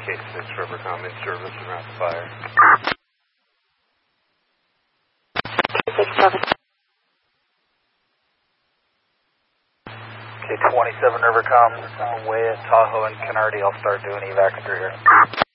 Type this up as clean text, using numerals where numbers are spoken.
K6 Rivercom in service around the fire. Okay, 27 Rivercom, I'm away at Tahoe and Canardy. I'll start doing evac through here.